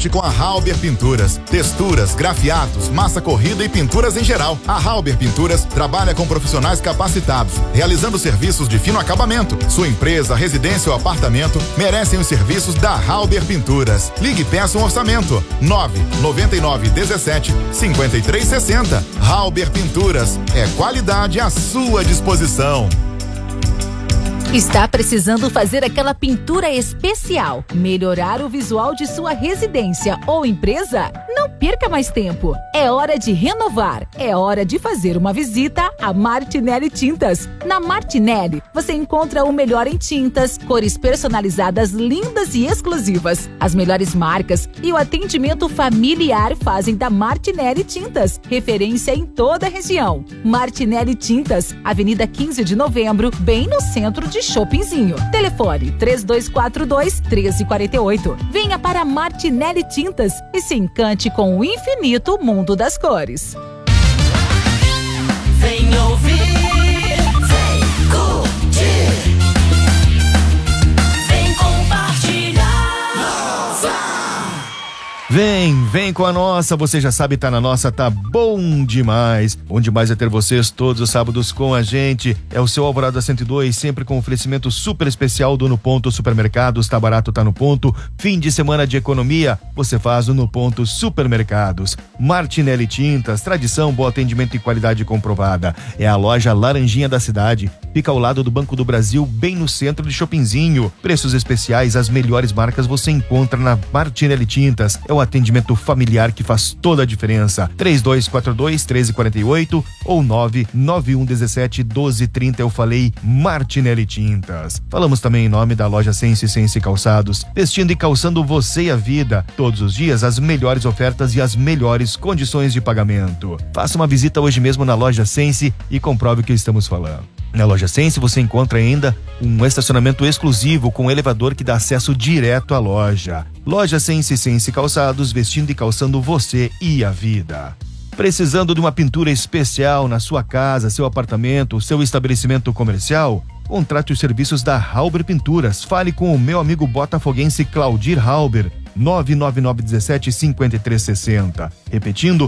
Conte com a Halber Pinturas. Texturas, grafiatos, massa corrida e pinturas em geral. A Halber Pinturas trabalha com profissionais capacitados, realizando serviços de fino acabamento. Sua empresa, residência ou apartamento merecem os serviços da Halber Pinturas. Ligue e peça um orçamento. 99917-5360. Halber Pinturas. É qualidade à sua disposição. Está precisando fazer aquela pintura especial, melhorar o visual de sua residência ou empresa? Não perca mais tempo. É hora de renovar. É hora de fazer uma visita a Martinelli Tintas. Na Martinelli, você encontra o melhor em tintas, cores personalizadas lindas e exclusivas. As melhores marcas e o atendimento familiar fazem da Martinelli Tintas referência em toda a região. Martinelli Tintas, Avenida 15 de Novembro, bem no centro de Shoppingzinho. Telefone 3242-1348. Venha para Martinelli Tintas e se encante com o infinito mundo das cores. Vem ouvir, vem curtir, vem compartilhar. Vem com a nossa, você já sabe, tá na nossa, tá bom demais. Bom demais é ter vocês todos os sábados com a gente. É o seu Alvorada 102, sempre com oferecimento super especial do No Ponto Supermercados. Tá barato, tá no ponto. Fim de semana de economia, você faz o No Ponto Supermercados. Martinelli Tintas, tradição, bom atendimento e qualidade comprovada. É a loja laranjinha da cidade. Fica ao lado do Banco do Brasil, bem no centro de Shoppingzinho. Preços especiais, as melhores marcas você encontra na Martinelli Tintas. É o atendimento familiar que faz toda a diferença. 3242-1348 ou 99117-1230. Eu falei Martinelli Tintas. Falamos também em nome da loja Sense Calçados, vestindo e calçando você e a vida. Todos os dias as melhores ofertas e as melhores condições de pagamento. Faça uma visita hoje mesmo na loja Sense e comprove o que estamos falando. Na loja Sense você encontra ainda um estacionamento exclusivo com elevador que dá acesso direto à loja. Loja Sense Calçados, vestindo e calçando você e a vida. Precisando de uma pintura especial na sua casa, seu apartamento, seu estabelecimento comercial? Contrate os serviços da Halber Pinturas. Fale com o meu amigo botafoguense Claudir Halber. 99917-5360. Repetindo,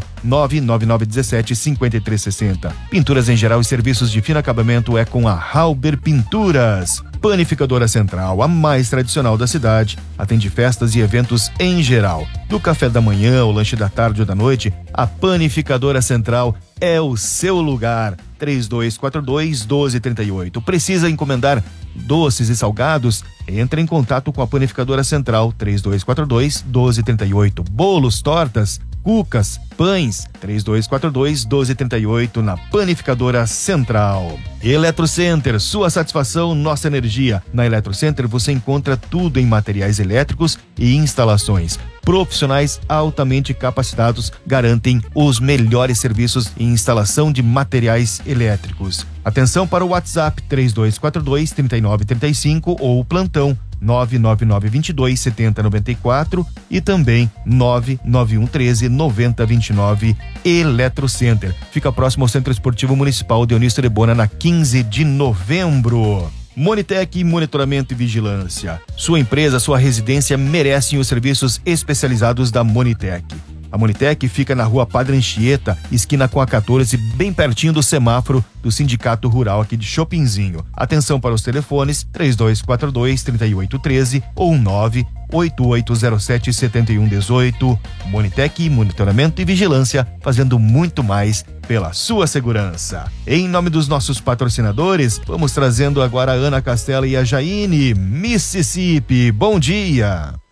99917-5360. Pinturas em geral e serviços de fino acabamento é com a Halber Pinturas. Panificadora Central, a mais tradicional da cidade, atende festas e eventos em geral. Do café da manhã, ao lanche da tarde ou da noite, a Panificadora Central é o seu lugar. 3242-1238. Precisa encomendar doces e salgados? Entre em contato com a Panificadora Central. 3242-1238. Bolos, tortas, cucas, pães, 3242-1238 na Panificadora Central. Eletrocenter, sua satisfação, nossa energia. Na Eletrocenter você encontra tudo em materiais elétricos e instalações. Profissionais altamente capacitados garantem os melhores serviços em instalação de materiais elétricos. Atenção para o WhatsApp 3242-3935 ou o plantão 99922-7094 e também 99113-9029. Eletrocenter. Fica próximo ao Centro Esportivo Municipal Dionísio Lebona, na 15 de novembro. Monitec, monitoramento e vigilância. Sua empresa, sua residência merecem os serviços especializados da Monitec. A Monitec fica na rua Padre Anchieta, esquina com a 14, bem pertinho do semáforo do Sindicato Rural aqui de Shoppingzinho. Atenção para os telefones 3242-3813 ou 98807-7118. Monitec, monitoramento e vigilância, fazendo muito mais pela sua segurança. Em nome dos nossos patrocinadores, vamos trazendo agora a Ana Castela e a Jaine. Mississippi, bom dia!